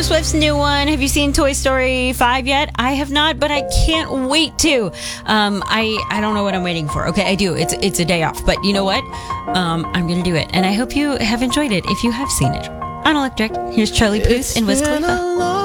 Swift's new one. Have you seen Toy Story 5 yet? I have not, but I can't wait to. I don't know what I'm waiting for. Okay, I do. It's a day off, but you know what? I'm gonna do it, and I hope you have enjoyed it if you have seen it. On Electric, here's Charlie Puth and Wiz Khalifa.